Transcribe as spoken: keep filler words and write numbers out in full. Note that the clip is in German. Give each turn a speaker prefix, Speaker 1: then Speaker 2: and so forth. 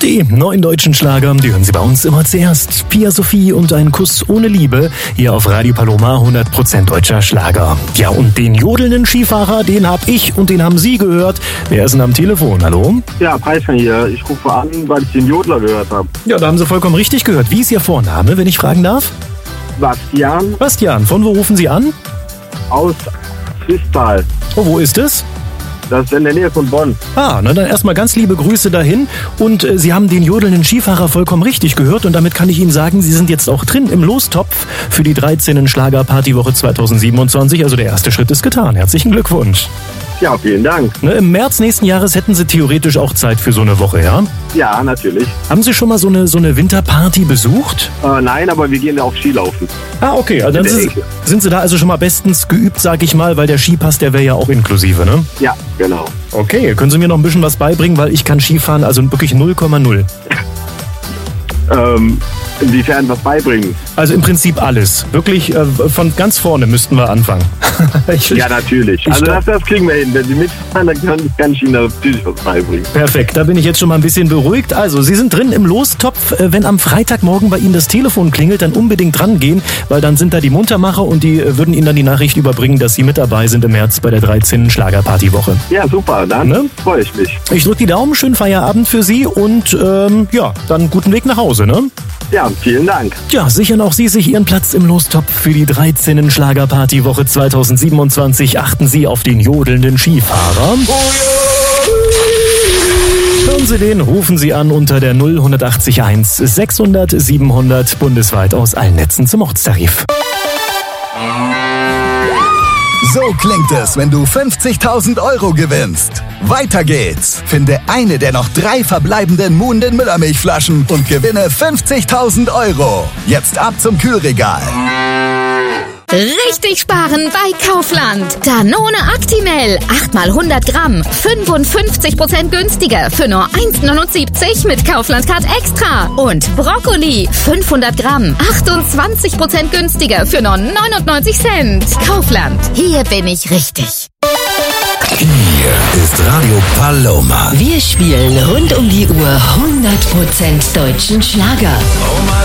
Speaker 1: Die neuen deutschen Schlager, die hören Sie bei uns immer zuerst. Pia Sophie und ein Kuss ohne Liebe, hier auf Radio Paloma, hundert Prozent deutscher Schlager. Ja, und den jodelnden Skifahrer, den hab ich und den haben Sie gehört. Wer ist denn am Telefon? Hallo?
Speaker 2: Ja, Preismann hier. Ich rufe an, weil ich den Jodler gehört habe.
Speaker 1: Ja, da haben Sie vollkommen richtig gehört. Wie ist Ihr Vorname, wenn ich fragen darf?
Speaker 2: Bastian
Speaker 1: Bastian, von wo rufen Sie an?
Speaker 2: aus Swisttal.
Speaker 1: Oh, wo ist es?
Speaker 2: Das ist in der Nähe von Bonn.
Speaker 1: Ah, na dann erstmal ganz liebe Grüße dahin. Und äh, Sie haben den jodelnden Skifahrer vollkommen richtig gehört. Und damit kann ich Ihnen sagen, Sie sind jetzt auch drin im Lostopf für die dreizehnten Schlager-Partywoche zweitausendsiebenundzwanzig. Also der erste Schritt ist getan. Herzlichen Glückwunsch.
Speaker 2: Ja, vielen Dank.
Speaker 1: Ne, im März nächsten Jahres hätten Sie theoretisch auch Zeit für so eine Woche, ja?
Speaker 2: Ja, natürlich.
Speaker 1: Haben Sie schon mal so eine, so eine Winterparty besucht?
Speaker 2: Äh, nein, aber wir gehen ja auf Skilaufen.
Speaker 1: Ah, okay. Also dann
Speaker 2: In der
Speaker 1: sind,
Speaker 2: Ecke.
Speaker 1: sind Sie da also schon mal bestens geübt, sag ich mal, weil der Skipass, der wäre ja auch inklusive, ne?
Speaker 2: Ja, genau.
Speaker 1: Okay, können Sie mir noch ein bisschen was beibringen, weil ich kann Skifahren, also wirklich null Komma null.
Speaker 2: Ähm, inwiefern was beibringen?
Speaker 1: Also im Prinzip alles. Wirklich äh, von ganz vorne müssten wir anfangen. ich,
Speaker 2: Ja, natürlich.
Speaker 1: ich
Speaker 2: Also
Speaker 1: glaub-
Speaker 2: das, das kriegen wir hin. Wenn Sie mitfahren, dann kann, kann ich Ihnen natürlich was beibringen.
Speaker 1: Perfekt, da bin ich jetzt schon mal ein bisschen beruhigt. Also, Sie sind drin im Lostopf. Äh, Wenn am Freitagmorgen bei Ihnen das Telefon klingelt, dann unbedingt dran gehen, weil dann sind da die Muntermacher und die äh, würden Ihnen dann die Nachricht überbringen, dass Sie mit dabei sind im März bei der dreizehnten Schlagerpartywoche.
Speaker 2: Ja, super. Dann
Speaker 1: Ne?
Speaker 2: freue ich mich.
Speaker 1: Ich drücke die Daumen, schönen Feierabend für Sie und ähm, ja, dann guten Weg nach Hause, ne?
Speaker 2: Ja, vielen Dank.
Speaker 1: Ja, sichern auch Sie sich Ihren Platz im Lostopf für die dreizehnten Schlagerpartywoche zweitausendsiebenundzwanzig. Achten Sie auf den jodelnden Skifahrer. Hören Sie den, rufen Sie an unter der null eins acht eins sechshundert siebenhundert bundesweit aus allen Netzen zum Ortstarif.
Speaker 3: So klingt es, wenn du fünfzigtausend Euro gewinnst. Weiter geht's. Finde eine der noch drei verbleibenden Muhnden Müllermilchflaschen und gewinne fünfzigtausend Euro. Jetzt ab zum Kühlregal.
Speaker 4: Richtig sparen bei Kaufland. Danone Actimel. acht mal hundert Gramm. fünfundfünfzig Prozent günstiger für nur eins neunundsiebzig mit Kaufland Card Extra. Und Brokkoli. fünfhundert Gramm. achtundzwanzig Prozent günstiger für nur neunundneunzig Cent. Kaufland. Hier bin ich richtig.
Speaker 5: Hier ist Radio Paloma.
Speaker 6: Wir spielen rund um die Uhr hundert Prozent deutschen Schlager.